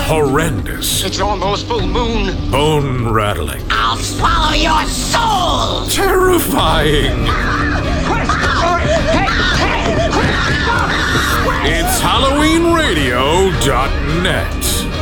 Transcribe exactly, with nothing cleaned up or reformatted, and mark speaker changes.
Speaker 1: Horrendous.
Speaker 2: It's almost full moon.
Speaker 1: Bone-rattling.
Speaker 3: I'll swallow your soul!
Speaker 1: Terrifying. It's Halloween Radio dot net.